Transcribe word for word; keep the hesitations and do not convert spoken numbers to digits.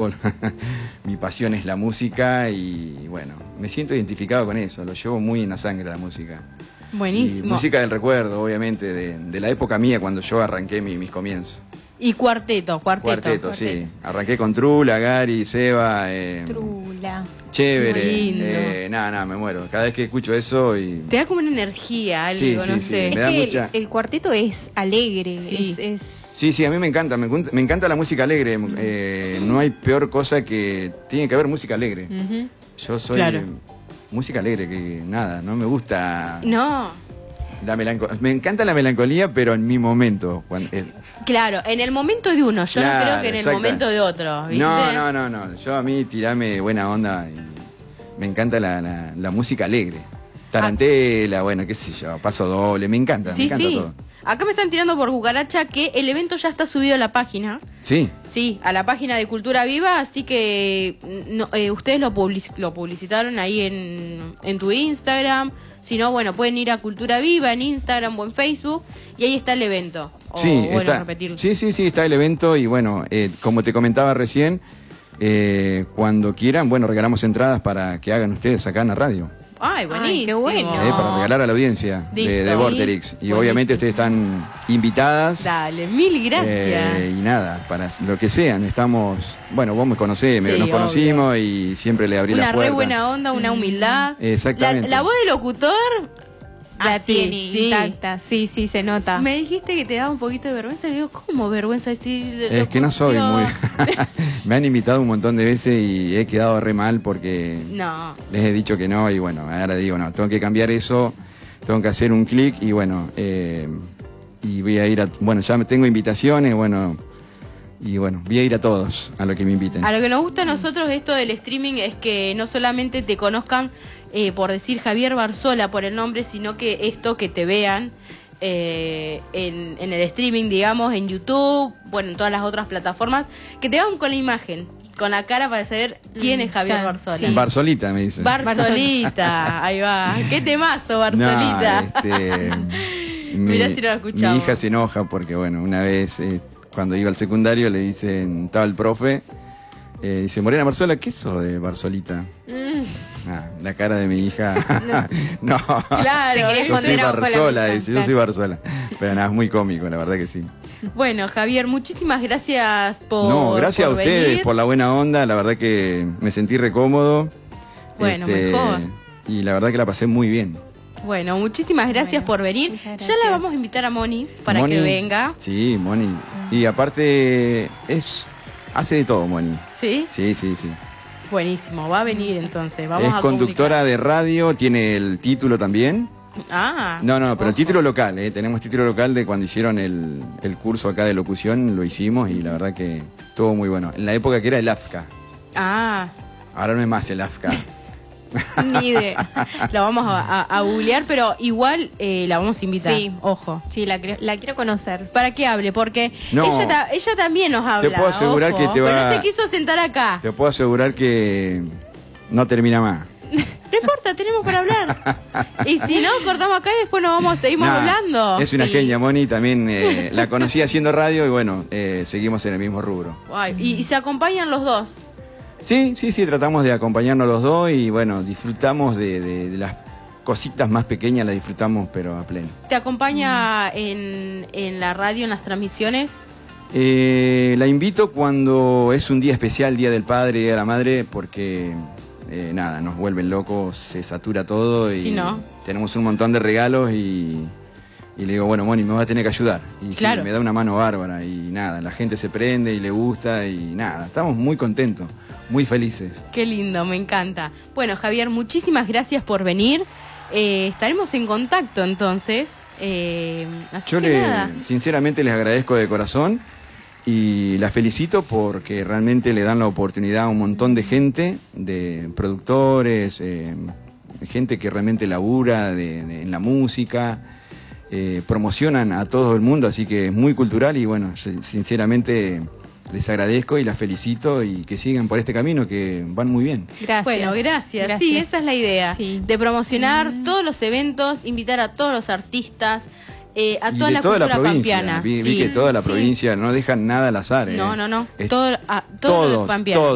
fútbol. Mi pasión es la música y bueno, me siento identificado con eso, lo llevo muy en la sangre la música. Buenísimo. Y música del recuerdo, obviamente, de, de la época mía cuando yo arranqué mi, mis comienzos. Y cuarteto, cuarteto. Cuarteto, cuarteto. sí. Arranqué con Trula, Gary, Seba. Eh, Trula. Chévere. Muy lindo. Eh, nada, nada, me muero. Cada vez que escucho eso y... Te da como una energía, algo, Sí, no sí, sí. sé. Es Me da que mucha- el, el cuarteto es alegre, Sí. es, es- Sí, sí, a mí me encanta, me, me encanta la música alegre. Eh, no hay peor cosa que... Tiene que haber música alegre. Ujú. Yo soy... Claro. Música alegre, que nada, no me gusta... No, La melanco- me encanta la melancolía, pero en mi momento. Cuando, eh, claro, en el momento de uno, yo Claro, no creo que en el exacto. momento de otro, ¿viste? No, no, no, no. Yo a mí tirame buena onda y me encanta la, la- la música alegre. Tarantela, bueno, qué sé yo, paso doble, me encanta, me Sí, encanta sí. todo. Acá me están tirando por cucaracha que el evento ya está subido a la página. Sí, Sí, a la página de Cultura Viva, así que no, eh, ustedes lo, public- lo publicitaron ahí en, en tu Instagram. Si no, bueno, pueden ir a Cultura Viva en Instagram o en Facebook y ahí está el evento. O, sí, bueno, está, repetirlo. sí, sí, sí, está el evento y bueno, eh, como te comentaba recién, eh, cuando quieran, bueno, regalamos entradas para que hagan ustedes acá en la radio. Ay, buenísimo. Ay, qué bueno. Eh, para regalar a la audiencia de, de Listo. Vorterix. Y Buenísimo. obviamente ustedes están invitadas. Dale, mil gracias. Eh, y nada, para lo que sean, estamos, bueno, vos me conocés, me- Sí, nos obvio. conocimos y siempre le abrí Una la puerta. re buena onda, una humildad. Exactamente. La, la voz del locutor la así, tiene sí. intacta, sí, sí, se nota. Me dijiste que te daba un poquito de vergüenza. Y digo, ¿cómo vergüenza decir de Es que no soy muy... locución? Me han invitado un montón de veces y he quedado re mal porque No. les he dicho que no y bueno, ahora digo, no, tengo que cambiar eso, tengo que hacer un clic y bueno, eh, y voy a ir a... Bueno, ya tengo invitaciones, bueno, y bueno, voy a ir a todos, a lo que me inviten. A lo que nos gusta a nosotros esto del streaming es que no solamente te conozcan eh, por decir Javier Barzola por el nombre, sino que esto que te vean eh, en, en el streaming, digamos, en YouTube, bueno, en todas las otras plataformas, que te vean con la imagen, con la cara para saber quién es Javier claro, Barzola. sí. Barsolita, me dicen. Barsolita, ahí va. ¿Qué temazo, Barsolita? No, este, mi, Mirá si no lo escuchamos. mi hija se enoja porque, bueno, una vez eh, cuando iba al secundario le dicen, estaba el profe, eh, dice, Morena Barzola, ¿qué sos de Barsolita? Mm, Ah, la cara de mi hija. No, Claro, Te quería yo soy esconder abajo de la Barzola, mesa, dice, yo claro. soy Barzola. Pero nada, es muy cómico, la verdad que sí. Bueno, Javier, muchísimas gracias por No, gracias por a ustedes venir. por la buena onda, la verdad que me sentí re cómodo. Bueno, mejor. Y la verdad que la pasé muy bien. Bueno, muchísimas gracias Bueno, por venir. muchas Ya gracias. la vamos a invitar a Moni para Moni, que venga. Sí, Moni. Y aparte, es hace de todo, Moni. ¿Sí? Sí, sí, sí. Buenísimo, va a venir entonces. Vamos es a conductora de radio, tiene el título también. comunicar. Ah. No, no, pero el ojo. título local, ¿eh? Tenemos título local de cuando hicieron el, el curso acá de locución, lo hicimos y la verdad que estuvo muy bueno. En la época que era el A F C A. Ah, Ahora no es más el A F C A. ni idea. lo vamos a, a- a googlear, pero igual eh, la vamos a invitar. Sí. Ojo. Sí, la, cre- la quiero conocer. Para que hable, porque No. ella, ta- ella también nos habla. puedo asegurar ojo, que te pero va- no se quiso sentar acá. Te puedo asegurar que no termina más. No importa, tenemos para hablar. Y si no, cortamos acá y después nos vamos, seguimos Nah, hablando. Es una Sí. genia, Moni, también eh, la conocí haciendo radio y bueno, eh, seguimos en el mismo rubro. Ay, y, y se acompañan los dos. Sí, sí, sí, tratamos de acompañarnos los dos y bueno, disfrutamos de, de- de las cositas más pequeñas, las disfrutamos pero a pleno. ¿Te acompaña en, en la radio, en las transmisiones? Eh, la invito cuando es un día especial, Día del Padre, Día de la Madre, porque eh, nada, nos vuelven locos, se satura todo y Sí, ¿no? tenemos un montón de regalos y, y le digo, bueno, Moni, me vas a tener que ayudar. Y sí, Claro. me da una mano bárbara y nada, la gente se prende y le gusta y nada, estamos muy contentos, muy felices. Qué lindo, me encanta. Bueno, Javier, muchísimas gracias por venir. Eh, estaremos en contacto entonces. Eh, así Yo que le, nada. sinceramente les agradezco de corazón y la felicito porque realmente le dan la oportunidad a un montón de gente, de productores, eh, gente que realmente labura de- de- en la música, eh, promocionan a todo el mundo, así que es muy cultural y bueno, sin- sinceramente les agradezco y las felicito y que sigan por este camino que van muy bien. Gracias. Bueno, gracias. Sí, esa es la idea. Sí. De promocionar todos los eventos, invitar a todos los artistas, eh, a Y toda de la toda cultura la provincia, pampeana. vi, vi Sí. que toda la Sí. provincia no dejan nada al azar. ¿eh? No, no, no. Es- Todo, a, todo todos, pampeano. todos.